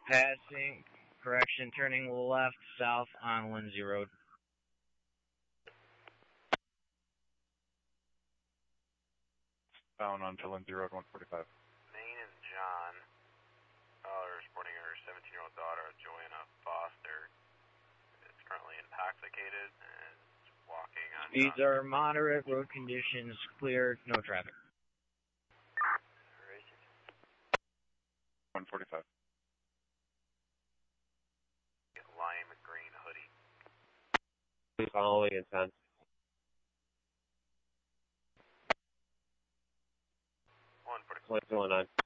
Passing, correction, turning left south on Lindsay Road. Bound onto Lindsay Road 145. Maine and John are reporting her 17-year-old daughter, Joanna Foster, is currently intoxicated and walking on. Speeds are moderate, road conditions clear, no traffic. 145. Lime green hoodie. Please following intent. 145. 129.